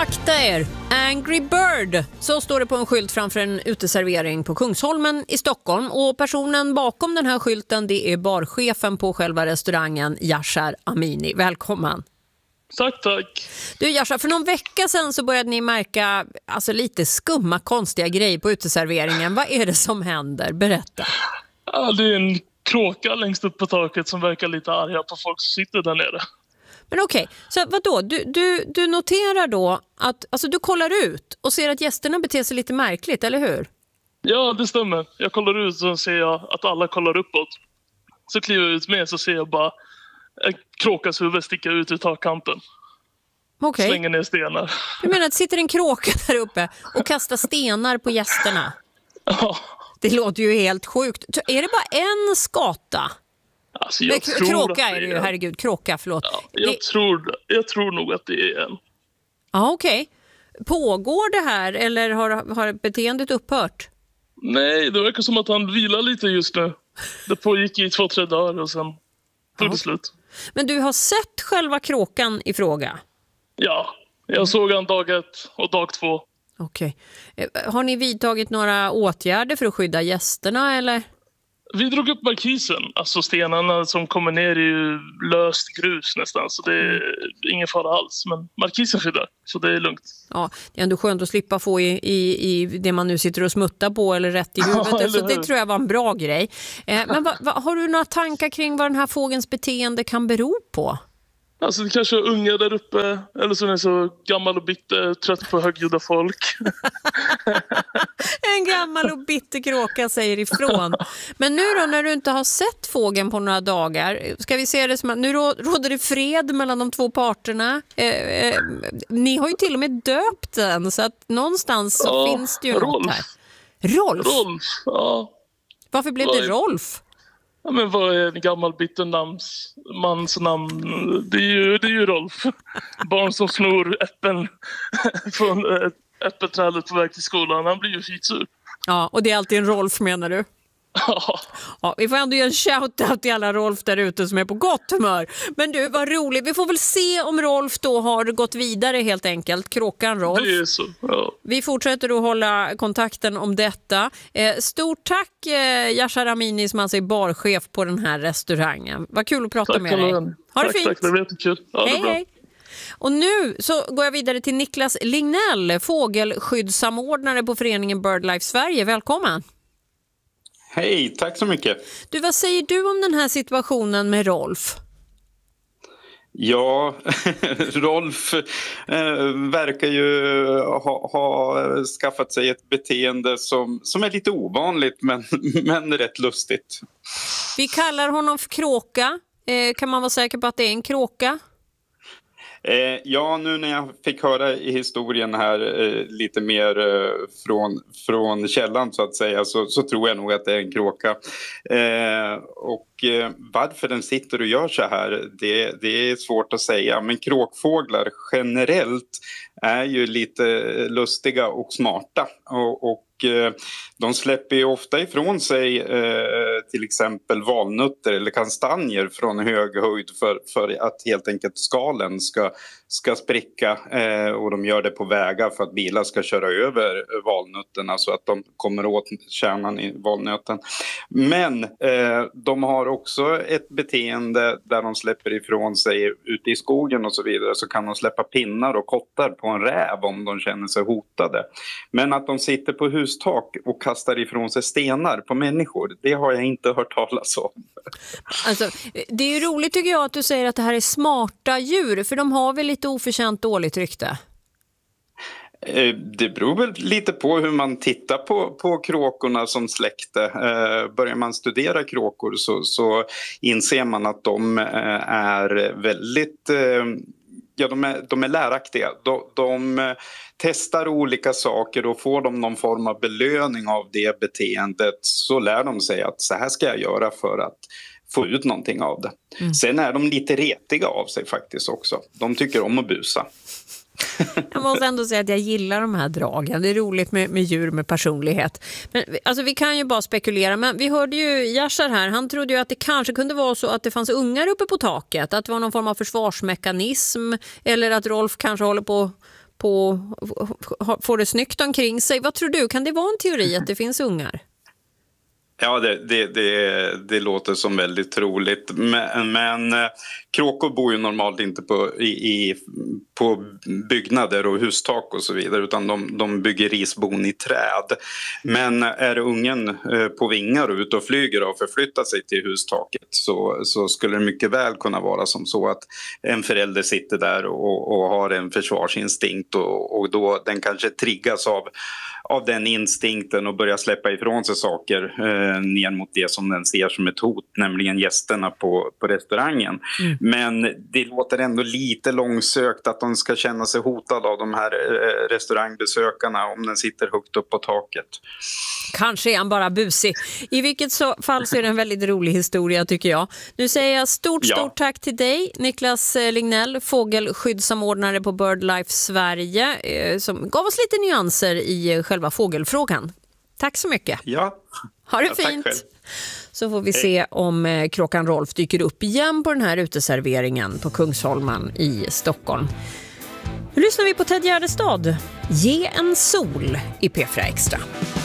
Akta er, Angry Bird. Så står det på en skylt framför en uteservering på Kungsholmen i Stockholm. Och personen bakom den här skylten, det är barchefen på själva restaurangen, Yashar Amini. Välkommen. Tack. Du Yashar, för någon vecka sedan så började ni märka lite skumma, konstiga grejer på uteserveringen. Vad är det som händer? Berätta. Ja, det är en kråka längst upp på taket som verkar lite arga på folk som sitter där nere. Men okej, så vadå? Du noterar då att du kollar ut och ser att gästerna beter sig lite märkligt, eller hur? Ja, det stämmer. Jag kollar ut och ser jag att alla kollar uppåt. Så kliver jag ut med så ser jag bara en kråkas huvud sticka ut ur takkanten. Okej. Slänger ner stenar. Du menar att sitter en kråka där uppe och kastar stenar på gästerna? Ja. Det låter ju helt sjukt. Är det bara en skata? Alltså, kråka är det ju, herregud, kråka, förlåt. Ja, jag tror nog att det är en. Ja, okej. Pågår det här eller har beteendet upphört? Nej, det verkar som att han vilar lite just nu. Det pågick i 2-3 dagar och sen tog det slut. Men du har sett själva kråkan i fråga? Ja, jag såg han dag 1 och dag 2. Okej. Har ni vidtagit några åtgärder för att skydda gästerna eller? Vi drog upp markisen, alltså stenarna som kommer ner i löst grus nästan, så det är ingen fara alls. Men markisen skyddar, så det är lugnt. Ja, det är ändå skönt att slippa få i det man nu sitter och smuttar på eller rätt i huvudet, Ja, så det tror jag var en bra grej. Men har du några tankar kring vad den här fågelns beteende kan bero på? Alltså det kanske är unga där uppe, eller så är den så gammal och bitter, trött på högljudda folk. En gammal och bitter kråka säger ifrån. Men nu då, när du inte har sett fågeln på några dagar, ska vi se det som att nu råder det fred mellan de två parterna. Ni har ju till och med döpt den, så att någonstans så finns det ju något här. Rolf? Rolf, ja. Varför blev det Rolf? Ja, men vad är en gammal bitter mans namn? Det är ju Rolf. Barn som snor äpplen från äppelträdet på väg till skolan. Han blir ju skitsur. Ja, och det är alltid en Rolf, menar du? Ja, vi får ändå göra en shoutout till alla Rolf där ute som är på gott humör. Men du, vad roligt. Vi får väl se om Rolf då har gått vidare helt enkelt. Kråkan Rolf. Det är så, ja. Vi fortsätter att hålla kontakten om detta. Stort tack Yashar Amini som alltså är barchef på den här restaurangen. Vad kul att prata med dig. Ha det fint. Tack, det var jättekul. Ja, hej, det är bra. Hej. Och nu så går jag vidare till Niklas Lignell, fågelskyddssamordnare på föreningen BirdLife Sverige. Välkommen. Hej, tack så mycket. Du, vad säger du om den här situationen med Rolf? Ja, Rolf verkar ju ha skaffat sig ett beteende som är lite ovanligt men rätt lustigt. Vi kallar honom för kråka. Kan man vara säker på att det är en kråka? Ja, nu när jag fick höra i historien här lite mer från källan så att säga så tror jag nog att det är en kråka. Och varför den sitter och gör så här, det är svårt att säga. Men kråkfåglar generellt är ju lite lustiga och smarta och de släpper ju ofta ifrån sig till exempel valnötter eller kastanjer från hög höjd för att helt enkelt skalen ska spricka och de gör det på vägar för att bilar ska köra över valnötterna så att de kommer åt kärnan i valnöten. Men de har också ett beteende där de släpper ifrån sig ute i skogen och så vidare, så kan de släppa pinnar och kottar på en räv om de känner sig hotade. Men att de sitter på hustak och kastar ifrån sig stenar på människor, det har jag inte hört talas om. Alltså, det är ju roligt tycker jag att du säger att det här är smarta djur, för de har väl lite oförtjänt dåligt rykte? Det beror väl lite på hur man tittar på kråkorna som släkte. Börjar man studera kråkor så inser man att de är väldigt... Ja, de är läraktiga. De testar olika saker och får de någon form av belöning av det beteendet så lär de sig att så här ska jag göra för att få ut någonting av det. Sen är de lite retiga av sig faktiskt också. De tycker om att busa. Jag måste ändå säga att jag gillar de här dragen. Det är roligt med djur med personlighet. Men, alltså, vi kan ju bara spekulera. Men vi hörde ju Yashar här. Han trodde ju att det kanske kunde vara så att det fanns ungar uppe på taket. Att det var någon form av försvarsmekanism. Eller att Rolf kanske håller på får det snyggt omkring sig. Vad tror du? Kan det vara en teori att det finns ungar? Ja, det låter som väldigt troligt. Men kråkor bor ju normalt inte på byggnader och hustak och så vidare, utan de bygger risbon i träd. Men är ungen på vingar och ute och flyger och förflyttar sig till hustaket så skulle det mycket väl kunna vara som så att en förälder sitter där och har en försvarsinstinkt och då den kanske triggas av den instinkten och börjar släppa ifrån sig saker ner mot det som den ser som ett hot, nämligen gästerna på restaurangen. Men det låter ändå lite långsökt att de ska känna sig hotade av de här restaurangbesökarna om den sitter högt upp på taket. Kanske är han bara busig. I vilket fall så är det en väldigt rolig historia tycker jag. Nu säger jag stort tack till dig, Niklas Lignell, fågelskyddssamordnare på BirdLife Sverige, som gav oss lite nyanser i själva fågelfrågan. Tack så mycket. Ja. Ha det fint. Så får vi se om kråkan Rolf dyker upp igen på den här uteserveringen på Kungsholmen i Stockholm. Nu lyssnar vi på Ted Gärdestad. Ge en sol i P4 Extra.